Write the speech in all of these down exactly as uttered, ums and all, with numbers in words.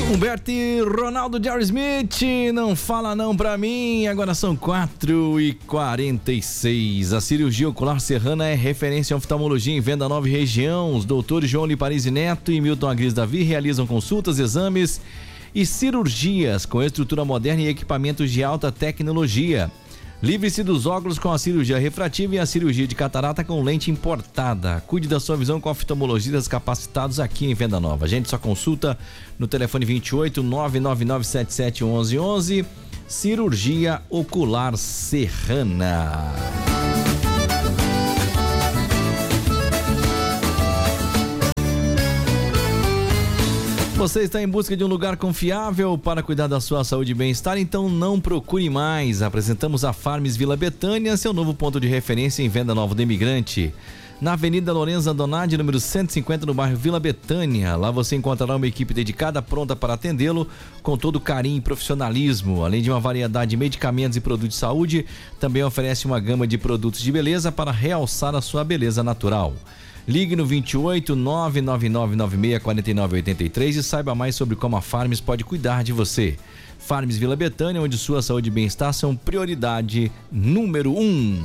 Humberto e Ronaldo Jerry Smith, não fala não pra mim. Agora são quatro e quarenta e seis. A cirurgia ocular Serrana é referência em oftalmologia em Venda Nova e região. Os doutores João Liparisi Neto e Milton Agris Davi realizam consultas, exames e cirurgias com estrutura moderna e equipamentos de alta tecnologia. Livre-se dos óculos com a cirurgia refrativa e a cirurgia de catarata com lente importada. Cuide da sua visão com oftalmologistas capacitados aqui em Venda Nova. A gente só consulta no telefone vinte e oito, nove nove nove sete sete, onze onze. Cirurgia ocular Serrana. Você está em busca de um lugar confiável para cuidar da sua saúde e bem-estar? Então não procure mais. Apresentamos a Farms Vila Betânia, seu novo ponto de referência em Venda Nova do Imigrante. Na Avenida Lorenza Donadi, número cento e cinquenta, no bairro Vila Betânia. Lá você encontrará uma equipe dedicada, pronta para atendê-lo com todo carinho e profissionalismo. Além de uma variedade de medicamentos e produtos de saúde, também oferece uma gama de produtos de beleza para realçar a sua beleza natural. Ligue no vinte e oito, nove nove nove nove seis quatro nove oito três e saiba mais sobre como a Farms pode cuidar de você. Farms Vila Betânia, onde sua saúde e bem-estar são prioridade número um.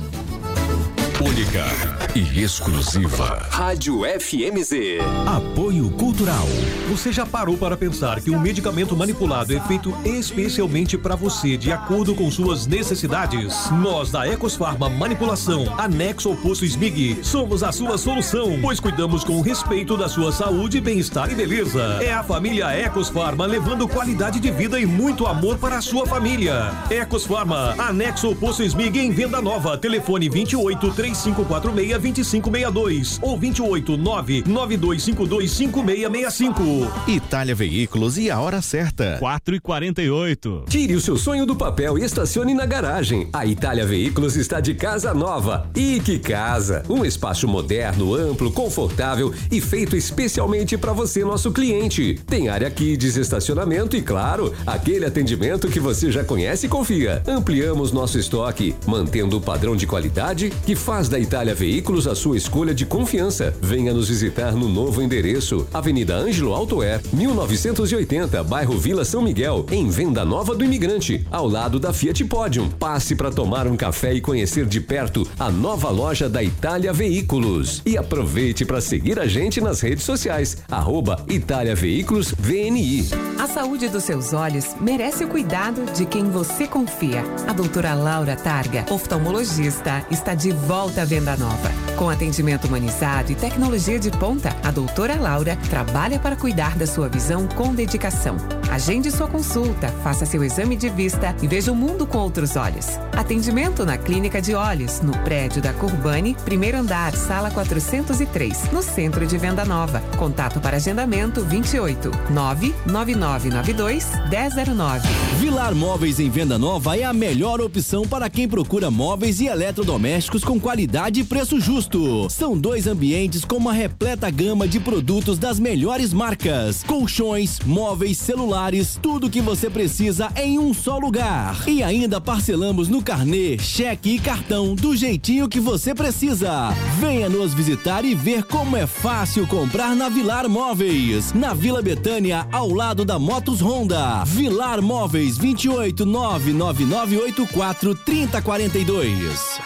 Única e exclusiva. Rádio F M Z. Apoio Cultural. Você já parou para pensar que um medicamento manipulado é feito especialmente para você, de acordo com suas necessidades? Nós da Ecosfarma Manipulação, anexo ao posto S M I G, somos a sua solução, pois cuidamos com respeito da sua saúde, bem-estar e beleza. É a família Ecosfarma levando qualidade de vida e muito amor para a sua família. Ecosfarma, anexo ao posto S M I G em Venda Nova. Telefone vinte e oito, três cinco quatro seis, dois cinco seis dois ou vinte e oito, nove nove dois cinco dois, cinco seis seis cinco. Itália Veículos e a hora certa. quatro e quarenta e oito. Tire o seu sonho do papel e estacione na garagem. A Itália Veículos está de casa nova. E que casa! Um espaço moderno, amplo, confortável e feito especialmente para você, nosso cliente. Tem área kids, estacionamento e, claro, aquele atendimento que você já conhece e confia. Ampliamos nosso estoque, mantendo o padrão de qualidade que faz da Itália Veículos a sua escolha de confiança. Venha nos visitar no novo endereço, Avenida Ângelo Altoer, mil novecentos e oitenta, bairro Vila São Miguel, em Venda Nova do Imigrante, ao lado da Fiat Podium. Passe para tomar um café e conhecer de perto a nova loja da Itália Veículos. E aproveite para seguir a gente nas redes sociais, arroba Itália Veículos V N I. A saúde dos seus olhos merece o cuidado de quem você confia. A doutora Laura Targa, oftalmologista, está de volta à Venda Nova. Com atendimento humanizado e tecnologia de ponta, a doutora Laura trabalha para cuidar da sua visão com dedicação. Agende sua consulta, faça seu exame de vista e veja o mundo com outros olhos. Atendimento na Clínica de Olhos, no prédio da Curbani, primeiro andar, sala quatrocentos e três, no centro de Venda Nova. Contato para agendamento vinte e oito, nove nove nove nove dois, um zero zero nove. Vilar Móveis em Venda Nova é a melhor opção para quem procura móveis e eletrodomésticos com qualidade e preço justo. São dois ambientes com uma repleta gama de produtos das melhores marcas. Colchões, móveis, celulares, tudo que você precisa em um só lugar. E ainda parcelamos no carnê, cheque e cartão do jeitinho que você precisa. Venha nos visitar e ver como é fácil comprar na Vilar Móveis. Na Vila Betânia, ao lado da Motos Honda. Vilar Móveis, vinte e oito, nove nove nove oito quatro, três zero quatro dois.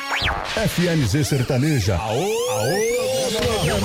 F M Z Sertaneja. Aô, aô,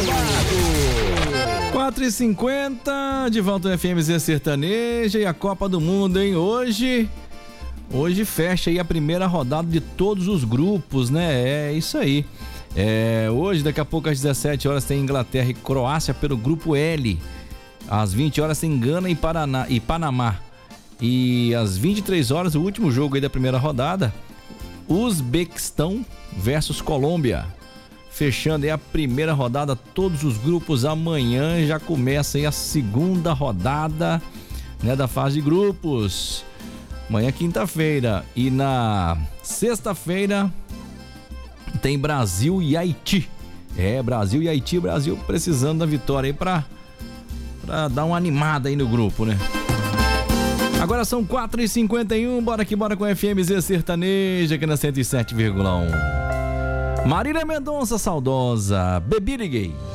quatro e cinquenta, de volta ao F M Z Sertaneja e a Copa do Mundo, hein? Hoje, hoje fecha aí a primeira rodada de todos os grupos, né? É isso aí. É, hoje, daqui a pouco às dezessete horas tem Inglaterra e Croácia pelo grupo L. Às vinte horas tem Gana e, Paraná, e Panamá. E às vinte e três horas, o último jogo aí da primeira rodada, Uzbequistão versus Colômbia. Fechando aí a primeira rodada, todos os grupos. Amanhã já começa aí a segunda rodada, né, da fase de grupos. Amanhã quinta-feira. E na sexta-feira tem Brasil e Haiti. É, Brasil e Haiti. Brasil precisando da vitória aí pra, pra dar uma animada aí no grupo, né? Agora são quatro e cinquenta e um, bora que bora com a F M Z Sertaneja aqui na cento e sete vírgula um. Marília Mendonça, saudosa, Baby Liguei.